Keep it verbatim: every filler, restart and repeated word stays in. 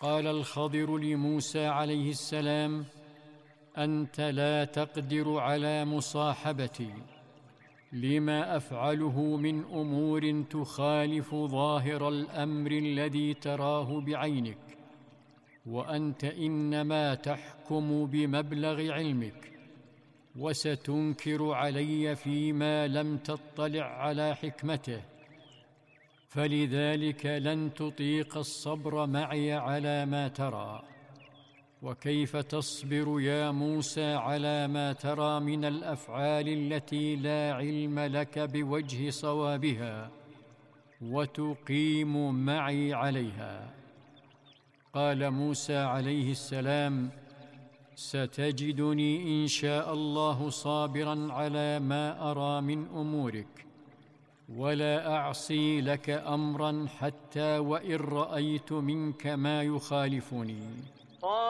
قال الخضر لموسى عليه السلام: أنت لا تقدر على مصاحبتي، لما أفعله من أمور تخالف ظاهر الأمر الذي تراه بعينك، وأنت إنما تحكم بمبلغ علمك، وستنكر علي فيما لم تطلع على حكمته، فلذلك لن تطيق الصبر معي على ما ترى. وكيف تصبر يا موسى على ما ترى من الأفعال التي لا علم لك بوجه صوابها وتقيم معي عليها؟ قال موسى عليه السلام: ستجدني إن شاء الله صابراً على ما أرى من أمورك، ولا أعصي لك أمراً حتى وإن رأيت منك ما يخالفني.